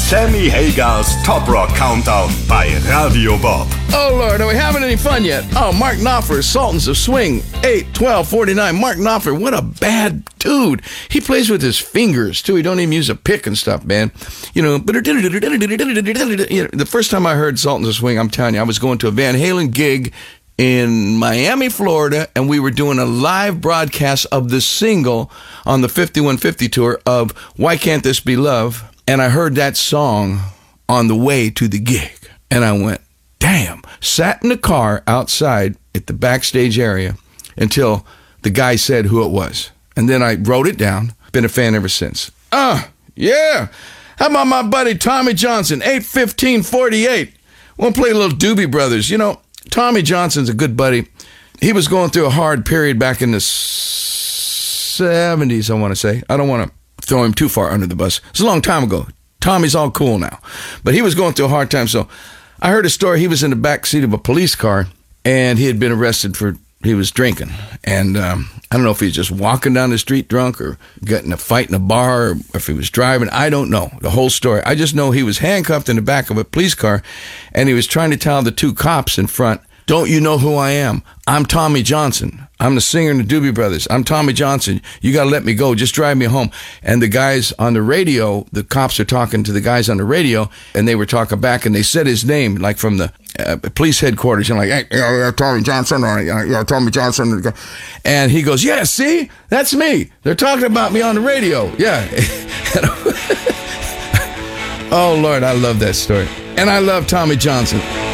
Sammy Hagars Top Rock Countdown bei Radio Bob. Oh, Lord, are we having any fun yet? Oh, Mark Knopfler, Sultans of Swing, 8-12-49. Mark Knopfler, what a bad dude. He plays with his fingers, too. He don't even use a pick and stuff, man. You know, the first time I heard Sultans of Swing, I'm telling you, I was going to a Van Halen gig in Miami, Florida, and we were doing a live broadcast of the single on the 5150 tour of Why Can't This Be Love? And I heard that song on the way to the gig. And I went, damn. Sat in the car outside at the backstage area until the guy said who it was. And then I wrote it down. Been a fan ever since. Yeah. How about my buddy Tommy Johnson, 8-15-48? Want to play a little Doobie Brothers. You know, Tommy Johnson's a good buddy. He was going through a hard period back in the 70s, I want to say. I don't want to throw him too far under the bus. It's a long time ago. Tommy's all cool now. But he was going through a hard time. So I heard a story. He was in the back seat of a police car, and he had been arrested he was drinking. And I don't know if he was just walking down the street drunk or getting in a fight in a bar or if he was driving. I don't know the whole story. I just know he was handcuffed in the back of a police car, and he was trying to tell the two cops in front, don't you know who I am? I'm Tommy Johnson. I'm the singer in the Doobie Brothers. I'm Tommy Johnson. You got to let me go. Just drive me home. And the guys on the radio, the cops are talking to the guys on the radio, and they were talking back, and they said his name, like from the police headquarters, and like, hey, Tommy Johnson, or Tommy Johnson. And he goes, yeah, see? That's me. They're talking about me on the radio. Yeah. Oh, Lord, I love that story. And I love Tommy Johnson.